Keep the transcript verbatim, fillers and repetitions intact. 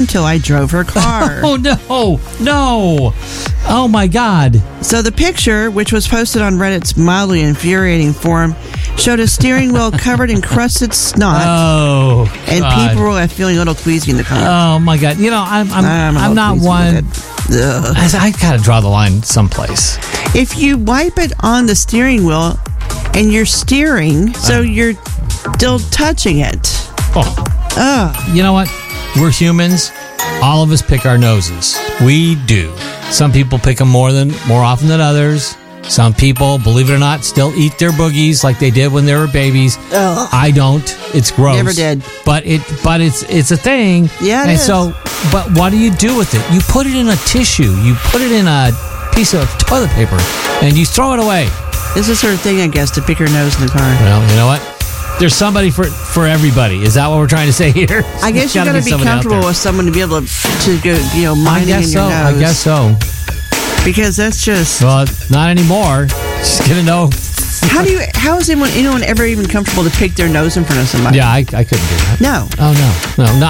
until I drove her car. Oh, no. No. Oh, my God. So the picture, which was posted on Reddit's mildly infuriating forum, showed a steering wheel covered in crusted snot. Oh, and God. people were feeling a little queasy in the car. Oh, my God. You know, I'm I'm, I'm, a I'm little not queasy one. with it. Ugh. I, I got to draw the line someplace. If you wipe it on the steering wheel and you're steering, so you're still touching it. Oh. Ugh. You know what? We're humans. All of us pick our noses. We do. Some people pick them more than more often than others. Some people, believe it or not, still eat their boogies like they did when they were babies. Ugh. I don't. It's gross. Never did. But it but it's it's a thing. Yeah, it and is. so but what do you do with it? You put it in a tissue. You put it in a piece of toilet paper and you throw it away. This is her thing, I guess, to pick her nose in the car. Well, you know what? There's somebody for for everybody. Is that what we're trying to say here? I guess you got to be comfortable with someone to be able to, to go, you know, I minding guess in so. your nose. I guess so. Because that's just. Well, not anymore. Just gonna know. How do you? How is anyone anyone ever even comfortable to pick their nose in front of somebody? Yeah, I, I couldn't do that. No. Oh no, no, no.